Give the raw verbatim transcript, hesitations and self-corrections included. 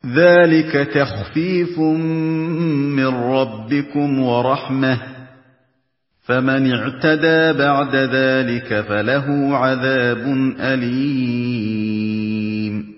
ذلك تخفيف من ربكم ورحمة، فمن اعتدى بعد ذلك فله عذاب أليم.